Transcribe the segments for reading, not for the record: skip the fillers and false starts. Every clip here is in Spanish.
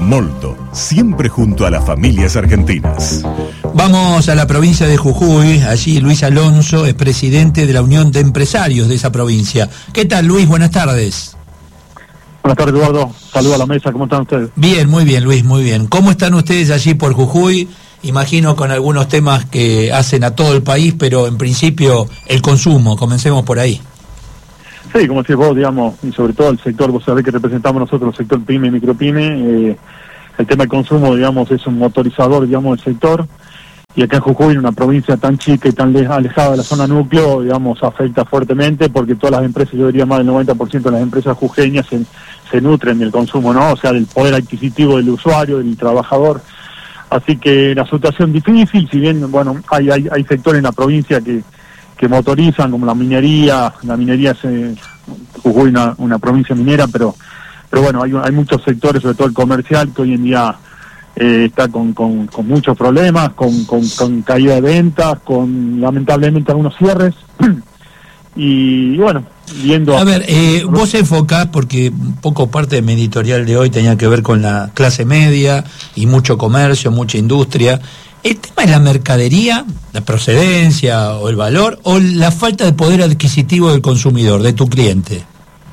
Arnoldo, siempre junto a las familias argentinas. Vamos a la provincia de Jujuy. Allí Luis Alonso es presidente de la Unión de Empresarios de esa provincia. ¿Qué tal, Luis? Buenas tardes. Buenas tardes, Eduardo. Saludos a la mesa. ¿Cómo están ustedes? Bien, muy bien, Luis, muy bien. ¿Cómo están ustedes allí por Jujuy? Imagino con algunos temas que hacen a todo el país, pero en principio el consumo. Comencemos por ahí. Sí, como decís vos, digamos, y sobre todo el sector, vos sabés que representamos nosotros el sector pyme y micropyme, el tema del consumo, digamos, es un motorizador, digamos, del sector, y acá en Jujuy, en una provincia tan chica y tan alejada de la zona núcleo, digamos, afecta fuertemente, porque todas las empresas, yo diría más del 90% de las empresas jujeñas se nutren del consumo, ¿no? O sea, del poder adquisitivo del usuario, del trabajador. Así que la situación difícil, si bien, bueno, hay sectores en la provincia que motorizan, como la minería es Jujuy una provincia minera, pero bueno, hay muchos sectores, sobre todo el comercial, que hoy en día está con muchos problemas, con caída de ventas, con lamentablemente algunos cierres, y bueno, viendo... A ver, vos enfocás, porque un poco parte de mi editorial de hoy tenía que ver con la clase media, y mucho comercio, mucha industria. ¿El tema es la mercadería, la procedencia o el valor, o la falta de poder adquisitivo del consumidor, de tu cliente?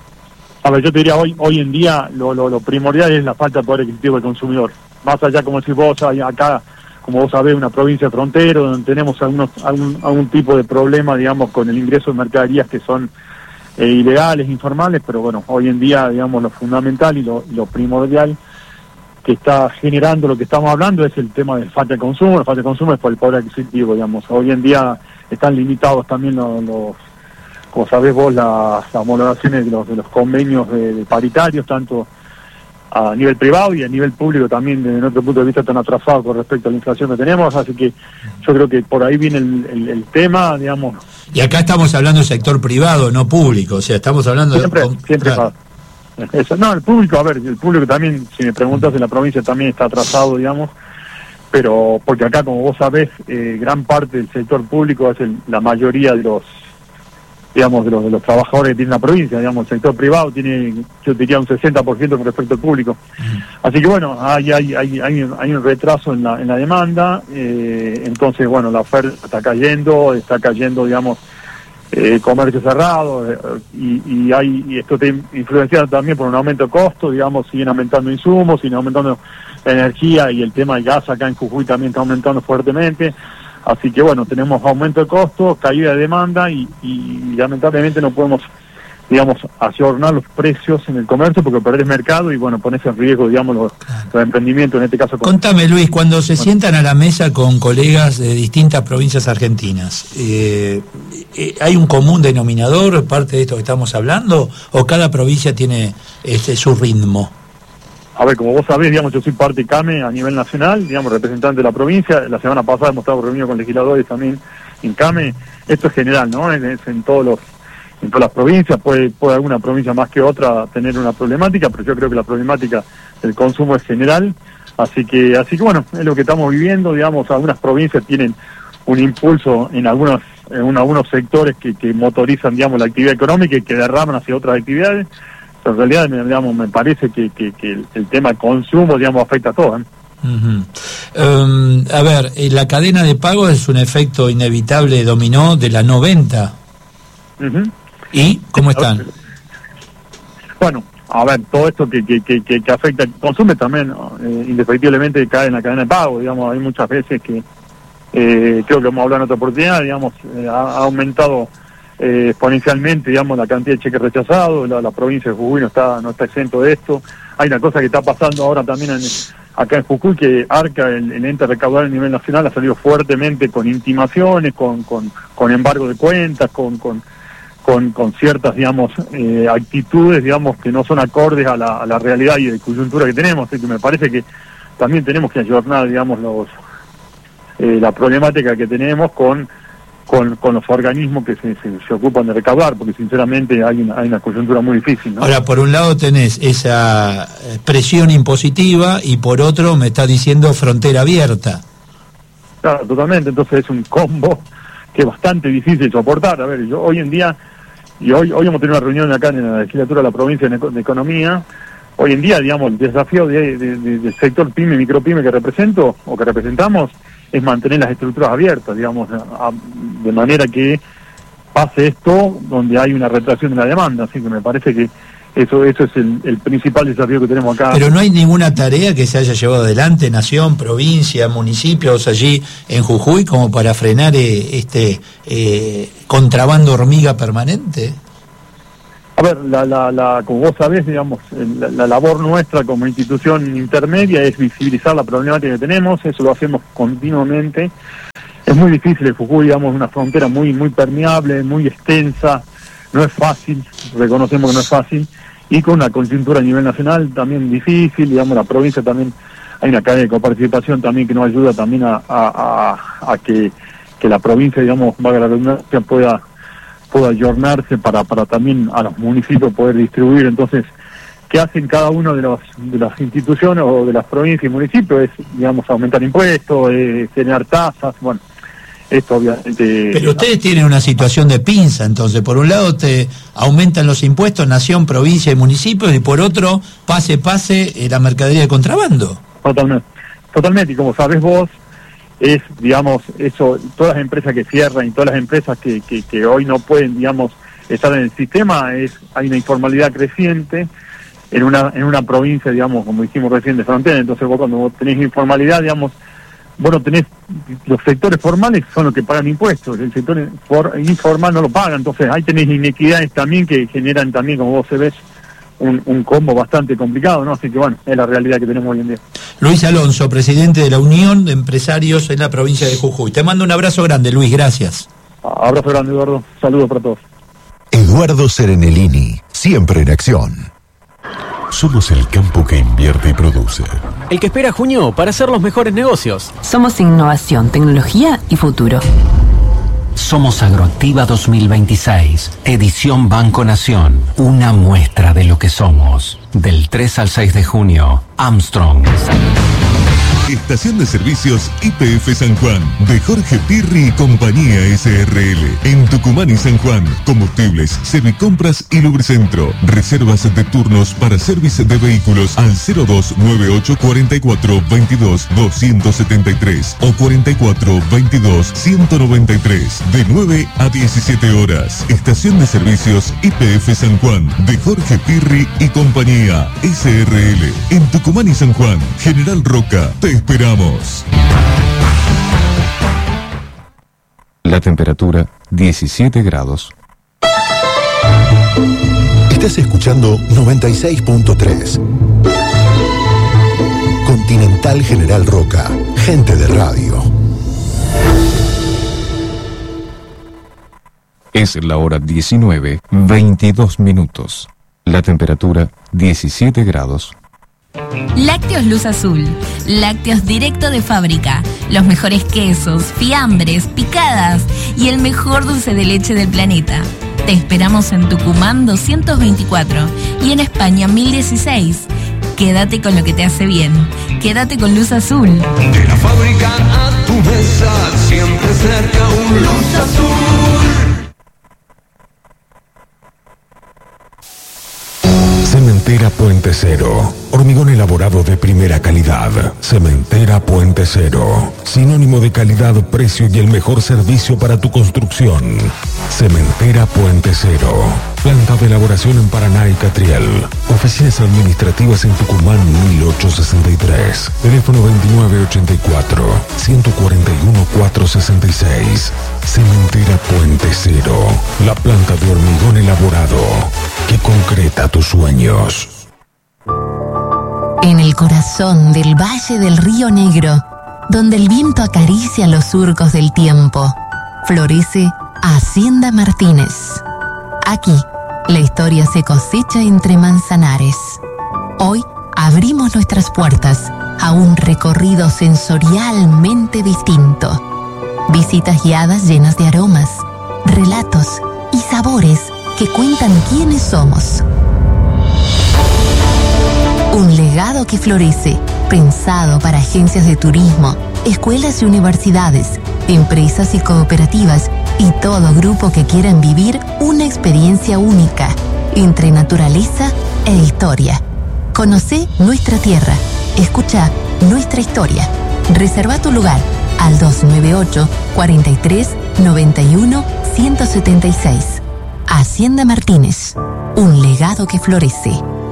A ver, yo te diría, hoy en día lo primordial es la falta de poder adquisitivo del consumidor. Más allá, como decís vos, hay acá, como vos sabés, una provincia frontera donde tenemos algún tipo de problema, digamos, con el ingreso de mercaderías que son ilegales, informales, pero bueno, hoy en día, digamos, lo fundamental y lo primordial que está generando lo que estamos hablando es el tema de falta de consumo. La falta de consumo es por el poder adquisitivo, digamos. Hoy en día están limitados también los como sabés vos, las homologaciones de los convenios de paritarios, tanto a nivel privado y a nivel público también, desde nuestro punto de vista, están atrasados con respecto a la inflación que tenemos, así que yo creo que por ahí viene el tema, digamos. Y acá estamos hablando del sector privado, no público, o sea, estamos hablando siempre claro. Eso, no, el público, a ver, el público también, si me preguntas, en la provincia también está atrasado, digamos, pero porque acá, como vos sabés, gran parte del sector público es la mayoría de los, digamos, de los trabajadores que tiene la provincia, digamos, el sector privado tiene, yo diría, un 60% con respecto al público. Así que bueno, hay un retraso en la demanda, entonces, bueno, la oferta está cayendo, digamos, comercio cerrado, y esto te influencia también por un aumento de costos, digamos, siguen aumentando insumos, siguen aumentando la energía, y el tema del gas acá en Jujuy también está aumentando fuertemente, así que bueno, tenemos aumento de costos, caída de demanda, y lamentablemente no podemos, digamos, ayornar los precios en el comercio porque perdés mercado y bueno, pones en riesgo, digamos, los emprendimientos, en este caso. Contame, Luis, cuando se sientan a la mesa con colegas de distintas provincias argentinas, ¿hay un común denominador, parte de esto que estamos hablando, o cada provincia tiene su ritmo? A ver, como vos sabés, digamos, yo soy parte CAME a nivel nacional, digamos, representante de la provincia. La semana pasada hemos estado reunidos con legisladores también en CAME. Esto es general, ¿no? Es en todas las provincias, puede alguna provincia más que otra tener una problemática, pero yo creo que la problemática del consumo es general, así que bueno, es lo que estamos viviendo, digamos. Algunas provincias tienen un impulso en algunos sectores que motorizan, digamos, la actividad económica y que derraman hacia otras actividades, pero en realidad, digamos, me parece que el tema del consumo, digamos, afecta a todos, ¿eh? A ver, la cadena de pago es un efecto inevitable dominó de la no venta. ¿Y cómo están? Bueno, a ver, todo esto que afecta el consumo también, indefectiblemente cae en la cadena de pago, digamos. Hay muchas veces que, creo que hemos hablado en otra oportunidad, digamos, ha aumentado exponencialmente, digamos, la cantidad de cheques rechazados. La provincia de Jujuy no está exento de esto. Hay una cosa que está pasando ahora también acá en Jujuy, que Arca, el ente recaudador a nivel nacional, ha salido fuertemente con intimaciones, con embargo de cuentas, con ciertas, digamos, actitudes, digamos, que no son acordes a la realidad y de coyuntura que tenemos. Así que me parece que también tenemos que ayornar, digamos, la problemática que tenemos con los organismos que se ocupan de recaudar, porque sinceramente hay una coyuntura muy difícil, ¿no? Ahora, por un lado tenés esa presión impositiva y por otro me estás diciendo frontera abierta. Claro, totalmente. Entonces es un combo que es bastante difícil de soportar. A ver, hoy en día, y hoy hemos tenido una reunión acá en la legislatura de la provincia de Economía, hoy en día, digamos, el desafío del sector pyme, micropyme que represento o que representamos es mantener las estructuras abiertas, digamos, de manera que pase esto donde hay una retracción de la demanda. Así que me parece que eso es el principal desafío que tenemos acá. Pero no hay ninguna tarea que se haya llevado adelante, nación, provincia, municipios allí en Jujuy, como para frenar este contrabando hormiga permanente. A ver, como vos sabés, digamos, la labor nuestra como institución intermedia es visibilizar la problemática que tenemos. Eso lo hacemos continuamente. Es muy difícil, el Jujuy, digamos, una frontera muy permeable, muy extensa. No es fácil, reconocemos que no es fácil. Y con una coyuntura a nivel nacional también difícil, digamos, la provincia también, hay una cadena de coparticipación también que nos ayuda también a que la provincia, digamos, valga la redundancia, pueda ayornarse para también a los municipios poder distribuir. Entonces, ¿qué hacen cada uno de las instituciones o de las provincias y municipios? Es, digamos, aumentar impuestos, generar tasas, bueno, esto obviamente... Pero ustedes tienen una situación de pinza, entonces, por un lado te aumentan los impuestos, nación, provincia y municipios, y por otro, pase la mercadería de contrabando. Totalmente, y como sabés vos, es, digamos, eso, todas las empresas que cierran y todas las empresas que hoy no pueden, digamos, estar en el sistema, hay una informalidad creciente en una provincia, digamos, como dijimos recién, de frontera. Entonces vos, cuando vos tenés informalidad, digamos, vos no tenés, los sectores formales son los que pagan impuestos, el sector informal no lo paga. Entonces ahí tenés inequidades también que generan también, como vos se ves, un combo bastante complicado, ¿no? Así que bueno, es la realidad que tenemos hoy en día. Luis Alonso, presidente de la Unión de Empresarios en la provincia de Jujuy. Te mando un abrazo grande, Luis, gracias. Abrazo grande, Eduardo. Saludos para todos. Eduardo Serenellini, siempre en acción. Somos el campo que invierte y produce. El que espera junio para hacer los mejores negocios. Somos innovación, tecnología y futuro. Somos Agroactiva 2026, edición Banco Nación. Una muestra de lo que somos. Del 3 al 6 de junio, Armstrong. Estación de Servicios YPF San Juan, de Jorge Pirri y Compañía SRL. En Tucumán y San Juan, combustibles, servicompras y lubricentro. Reservas de turnos para servicio de vehículos al 0298 44 22 273 o 44 22 193, de 9 a 17 horas. Estación de Servicios YPF San Juan, de Jorge Pirri y Compañía SRL. En Tucumán y San Juan, General Roca, te esperamos. La temperatura 17 grados. Estás escuchando 96.3. Continental General Roca, gente de radio. Es la hora 19:22 minutos. La temperatura 17 grados. Lácteos Luz Azul, lácteos directo de fábrica, los mejores quesos, fiambres, picadas y el mejor dulce de leche del planeta. Te esperamos en Tucumán 224 y en España 1016. Quédate con lo que te hace bien. Quédate con Luz Azul. De la fábrica a tu mesa, siempre cerca un Luz Azul. Cementera Puente Cero. Hormigón elaborado de primera calidad. Cementera Puente Cero. Sinónimo de calidad, precio y el mejor servicio para tu construcción. Cementera Puente Cero. Planta de elaboración en Paraná y Catriel. Oficinas administrativas en Tucumán 1863. Teléfono 2984-141-466. Cementera Puente Cero. La planta de hormigón elaborado que concreta tus sueños. En el corazón del Valle del Río Negro, donde el viento acaricia los surcos del tiempo, florece Hacienda Martínez. Aquí, la historia se cosecha entre manzanares. Hoy abrimos nuestras puertas a un recorrido sensorialmente distinto. Visitas guiadas llenas de aromas, relatos y sabores que cuentan quiénes somos. Un legado que florece, pensado para agencias de turismo, escuelas y universidades, empresas y cooperativas y todo grupo que quieran vivir una experiencia única entre naturaleza e historia. Conocé nuestra tierra. Escucha nuestra historia. Reserva tu lugar al 298 43 91 176. Hacienda Martínez. Un legado que florece.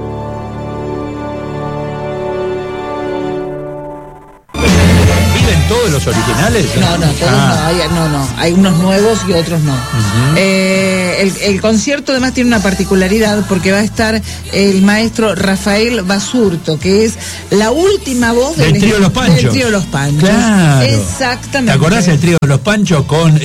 ¿Todos los originales? No, todos no, hay unos nuevos y otros no. El concierto además tiene una particularidad porque va a estar el maestro Rafael Basurto, que es la última voz del trío Los Panchos. Del trío Los Panchos. Claro. Exactamente. ¿Te acordás del trío Los Panchos con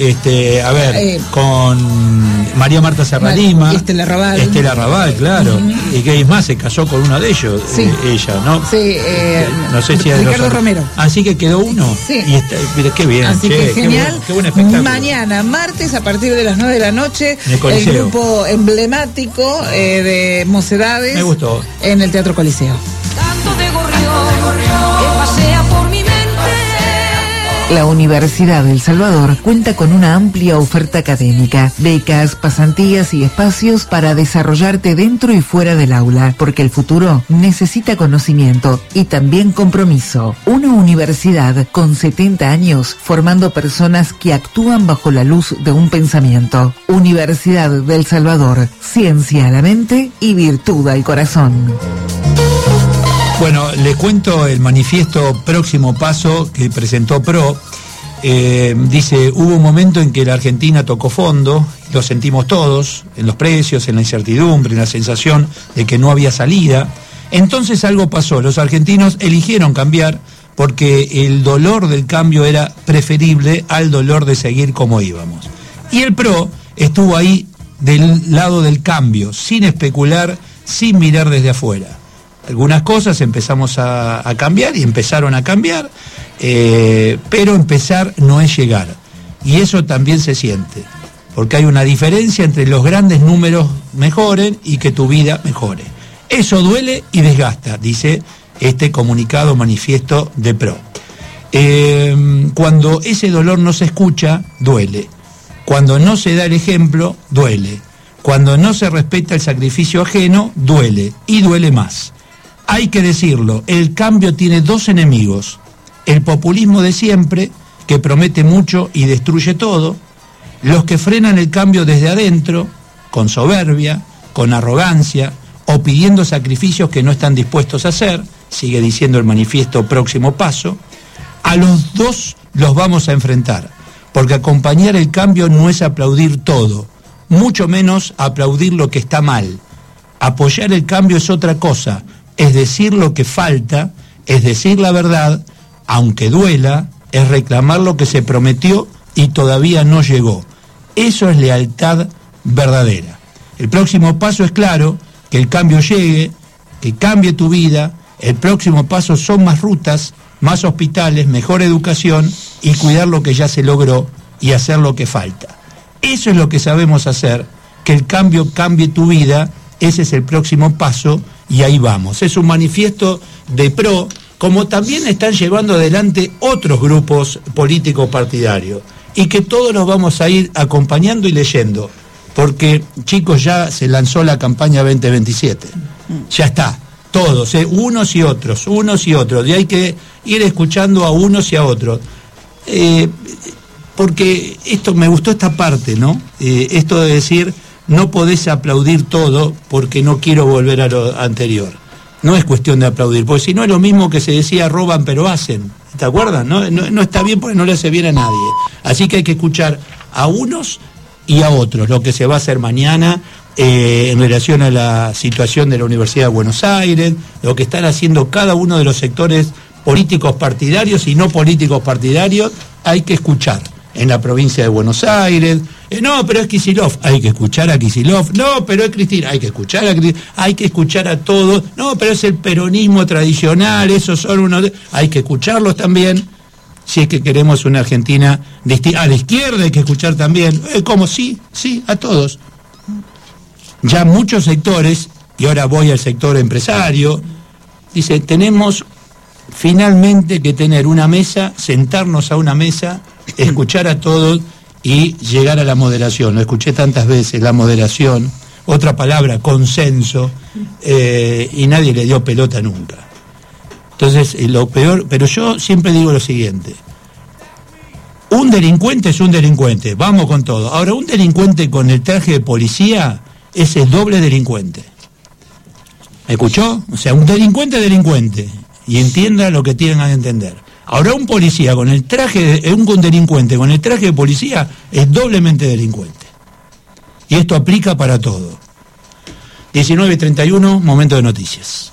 con María Marta Serralima? Y Estela Raval. Estela Raval, claro. Y que es más, se casó con uno de ellos, ella, ¿no? Sí, no sé si es Ricardo Romero. Así que quedó uno. Sí. Y mire, qué bien. Así que genial. Qué buen espectáculo. Mañana, martes, a partir de las 9 de la noche, el grupo emblemático de Mocedades. Me gustó. En el Teatro Coliseo. Canto de gorrión que pasea por mi mente. La Universidad del Salvador cuenta con una amplia oferta académica, becas, pasantías y espacios para desarrollarte dentro y fuera del aula, porque el futuro necesita conocimiento y también compromiso. Una universidad con 70 años formando personas que actúan bajo la luz de un pensamiento. Universidad del Salvador, ciencia a la mente y virtud al corazón. Bueno, les cuento el manifiesto Próximo Paso que presentó PRO. Dice, hubo un momento en que la Argentina tocó fondo, lo sentimos todos, en los precios, en la incertidumbre, en la sensación de que no había salida. Entonces algo pasó, los argentinos eligieron cambiar porque el dolor del cambio era preferible al dolor de seguir como íbamos. Y el PRO estuvo ahí del lado del cambio, sin especular, sin mirar desde afuera. Algunas cosas empezamos a cambiar y empezaron a cambiar, pero empezar no es llegar. Y eso también se siente, porque hay una diferencia entre los grandes números mejoren y que tu vida mejore. Eso duele y desgasta, dice este comunicado manifiesto de PRO. Cuando ese dolor no se escucha, duele. Cuando no se da el ejemplo, duele. Cuando no se respeta el sacrificio ajeno, duele. Y duele más. Hay que decirlo, el cambio tiene dos enemigos. El populismo de siempre, que promete mucho y destruye todo. Los que frenan el cambio desde adentro, con soberbia, con arrogancia, o pidiendo sacrificios que no están dispuestos a hacer, sigue diciendo el manifiesto Próximo Paso. A los dos los vamos a enfrentar, porque acompañar el cambio no es aplaudir todo, mucho menos aplaudir lo que está mal. Apoyar el cambio es otra cosa, es decir lo que falta, es decir la verdad, aunque duela, es reclamar lo que se prometió y todavía no llegó. Eso es lealtad verdadera. El próximo paso es claro, que el cambio llegue, que cambie tu vida. El próximo paso son más rutas, más hospitales, mejor educación y cuidar lo que ya se logró y hacer lo que falta. Eso es lo que sabemos hacer, que el cambio cambie tu vida, ese es el próximo paso y ahí vamos. Es un manifiesto de PRO, como también están llevando adelante otros grupos políticos partidarios y que todos los vamos a ir acompañando y leyendo, porque chicos ya se lanzó la campaña 2027, ya está. Todos, unos y otros, y hay que ir escuchando a unos y a otros. Porque esto, me gustó esta parte, ¿no? Esto de decir, no podés aplaudir todo porque no quiero volver a lo anterior. No es cuestión de aplaudir, porque si no es lo mismo que se decía, roban pero hacen. ¿Te acuerdas? No está bien porque no le hace bien a nadie. Así que hay que escuchar a unos y a otros, lo que se va a hacer mañana, en relación a la situación de la Universidad de Buenos Aires, lo que están haciendo cada uno de los sectores políticos partidarios y no políticos partidarios, hay que escuchar. En la provincia de Buenos Aires, no, pero es Kicillof, hay que escuchar a Kicillof, no, pero es Cristina, hay que escuchar a Cristina, hay que escuchar a todos, no, pero es el peronismo tradicional, esos son unos, hay que escucharlos también, si es que queremos una Argentina a la izquierda hay que escuchar también, como sí, a todos. Ya muchos sectores, y ahora voy al sector empresario, dice, tenemos finalmente que tener una mesa, sentarnos a una mesa, escuchar a todos y llegar a la moderación. Lo escuché tantas veces, la moderación. otra palabra, consenso, y nadie le dio pelota nunca. Entonces, lo peor, pero yo siempre digo lo siguiente: un delincuente es un delincuente, vamos con todo. Ahora, un delincuente con el traje de policía es el doble delincuente. ¿Me escuchó? O sea, un delincuente es delincuente, y entienda lo que tienen que entender. Ahora, un policía con el traje, un delincuente con el traje de policía es doblemente delincuente. Y esto aplica para todo. 19:31, momento de noticias.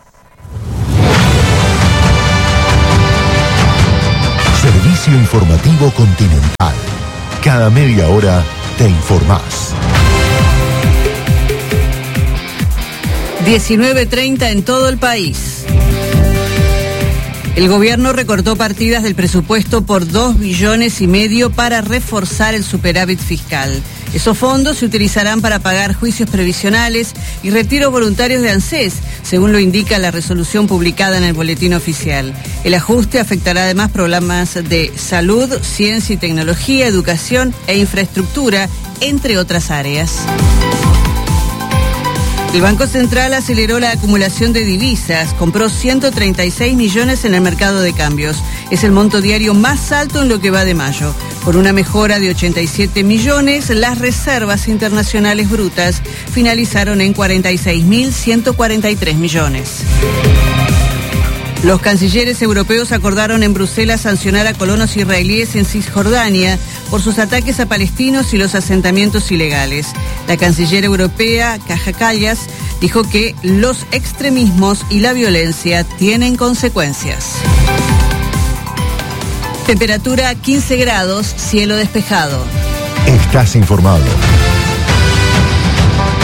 Servicio Informativo Continental. Cada media hora te informás. 19:30 en todo el país. El gobierno recortó partidas del presupuesto por 2,5 billones para reforzar el superávit fiscal. Esos fondos se utilizarán para pagar juicios previsionales y retiros voluntarios de ANSES, según lo indica la resolución publicada en el Boletín Oficial. El ajuste afectará además programas de salud, ciencia y tecnología, educación e infraestructura, entre otras áreas. El Banco Central aceleró la acumulación de divisas, compró 136 millones en el mercado de cambios. Es el monto diario más alto en lo que va de mayo. Por una mejora de 87 millones, las reservas internacionales brutas finalizaron en 46.143 millones. Los cancilleres europeos acordaron en Bruselas sancionar a colonos israelíes en Cisjordania por sus ataques a palestinos y los asentamientos ilegales. La canciller europea, Kaja Kallas, dijo que los extremismos y la violencia tienen consecuencias. Temperatura 15 grados, cielo despejado. Estás informado.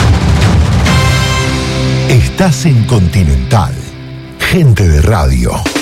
Estás en Continental. Gente de radio.